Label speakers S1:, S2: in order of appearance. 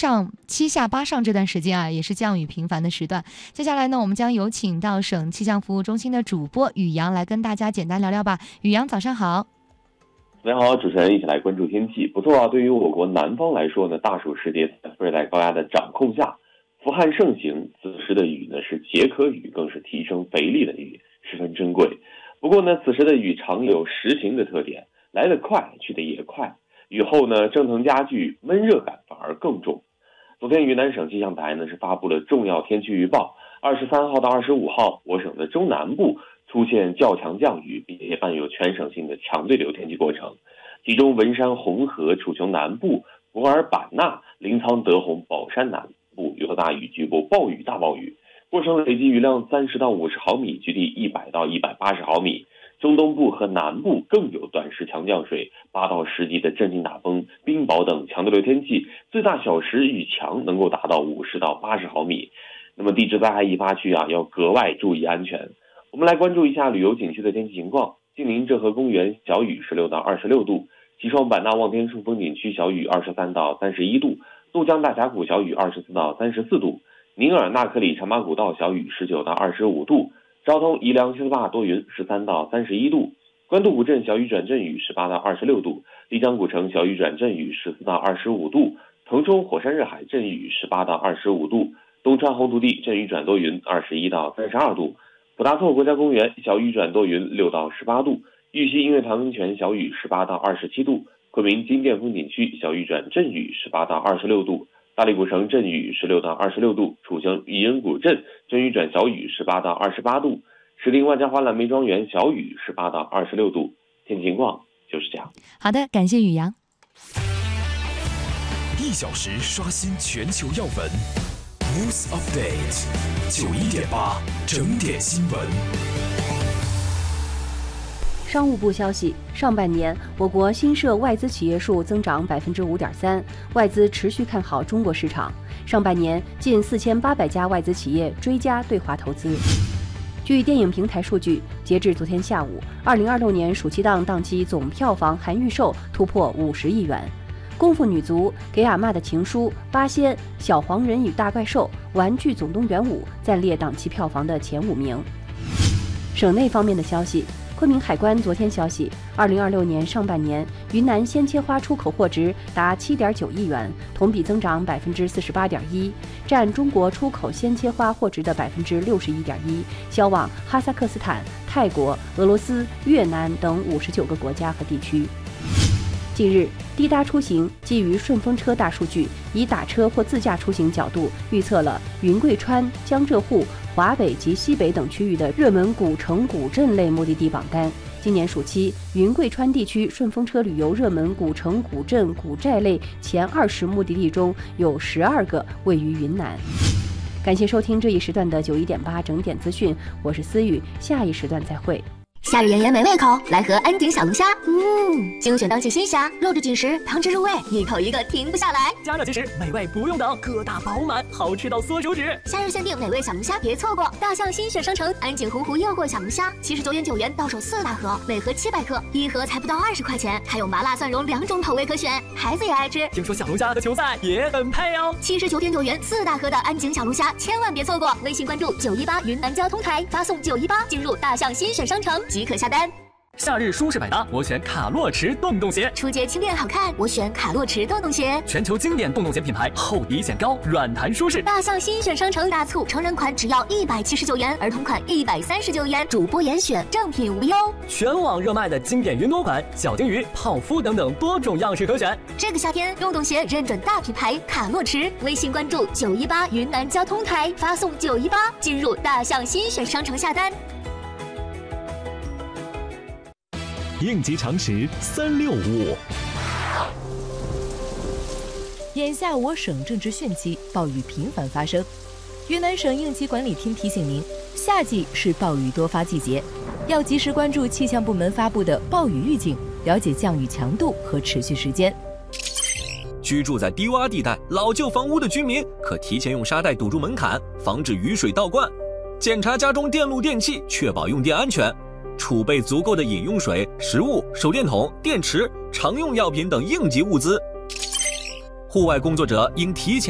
S1: 七下八上这段时间啊，也是降雨频繁的时段。接下来呢，我们将有请到省气象服务中心的主播宇阳来跟大家简单聊聊吧。宇阳，早上好。
S2: 大家好，主持人一起来关注天气。不错啊，对于我国南方来说呢，大暑时节在副热带高压的掌控下，伏旱盛行，此时的雨呢是解渴雨，更是提升肥力的雨，十分珍贵。不过呢，此时的雨常有时行的特点，来得快，去得也快。雨后呢，蒸腾加剧，闷热感反而更重。昨天云南省气象台呢是发布了重要天气预报，23号到25号，我省的中南部出现较强降雨，并且伴有全省性的强对流天气过程。其中文山、红河、楚雄南部、博尔版纳、临沧、德宏、保山南部有大雨，局部暴雨、大暴雨，过程累计雨量30到50毫米，局地100到180毫米。中东部和南部更有短时强降水，8到10级的阵劲大风、冰雹等强对流天气，最大小时雨强能够达到50到80毫米。那么地质灾害易发区啊，要格外注意安全。我们来关注一下旅游景区的天气情况。晋陵浙河公园小雨16到26度，西双版纳望天顺风景区小雨23到31度，怒江大峡谷小雨24到34度，宁尔纳克里长马古道小雨19到25度，昭通宜良西斯坝多云13到31度，官渡古镇小雨转阵雨18到26度，丽江古城小雨转阵雨14到25度，腾冲火山热海阵雨18到25度，东川红土地阵雨转多云21到32度，普达措国家公园小雨转多云6到18度，玉溪音乐堂温泉小雨18到27度，昆明金殿风景区小雨转阵雨18到26度，大理古城阵雨16到26度，楚雄宜人古镇阵雨转小雨18到28度，石林万家花蓝莓庄园小雨18到26度。天气情况就是这样。
S1: 好的，感谢宇阳。
S3: 1小时刷新全球要闻 News Update 91.8整点新闻。
S4: 商务部消息，上半年我国新设外资企业数增长5.3%，外资持续看好中国市场。上半年近4800家外资企业追加对华投资。据电影平台数据，截至昨天下午，2026年暑期档档期总票房含预售突破50亿元。功夫女足、给阿嬷的情书、八仙、小黄人与大怪兽、玩具总动员5暂列档期票房的前5名。省内方面的消息，昆明海关昨天消息，2026年上半年云南鲜切花出口货值达7.9亿元，同比增长48.1%，占中国出口鲜切花货值的61.1%，销往哈萨克斯坦、泰国、俄罗斯、越南等59个国家和地区。近日，滴答出行基于顺风车大数据，以打车或自驾出行角度预测了云贵川、江浙沪、华北及西北等区域的热门古城古镇类目的地榜单。今年暑期，云贵川地区顺风车旅游热门古城古镇古寨类前20目的地中有12个位于云南。感谢收听这一时段的91.8整点资讯，我是思雨，下一时段再会。
S5: 夏日炎炎没胃口，来盒安鼎小龙虾。精选当季新虾，肉质紧实，汤汁入味，一口一个停不下来。
S6: 加热即食，美味不用等，个大饱满，好吃到缩手指。
S5: 夏日限定美味小龙虾，别错过！大象新选商城安鼎洪湖诱惑小龙虾，79.9元到手4大盒，每盒700克，一盒才不到20块钱，还有麻辣蒜蓉2种口味可选，孩子也爱吃。
S6: 听说小龙虾和球赛也很配哦。
S5: 79.9元4大盒的安鼎小龙虾，千万别错过！微信关注918云南交通台，发送918进入大象新选商城即可下单。
S6: 夏日舒适百搭，我选卡洛驰洞洞鞋。
S5: 出街轻便好看，我选卡洛驰洞洞鞋。
S6: 全球经典洞洞鞋品牌，厚底显高，软弹舒适。
S5: 大象新选商城大促，成人款只要179元，儿童款139元，主播严选，正品无忧。
S6: 全网热卖的经典云朵款、小金鱼、泡芙等等多种样式可选。
S5: 这个夏天，洞洞鞋认准大品牌卡洛驰。微信关注918云南交通台，发送918进入大象新选商城下单。
S3: 应急常识365。
S7: 眼下我省正值汛期，暴雨频繁发生。云南省应急管理厅提醒您，夏季是暴雨多发季节，要及时关注气象部门发布的暴雨预警，了解降雨强度和持续时间。
S8: 居住在低洼地带、老旧房屋的居民可提前用沙袋堵住门槛，防止雨水倒灌。检查家中电路电器，确保用电安全。储备足够的饮用水、食物、手电筒、电池、常用药品等应急物资。户外工作者应提前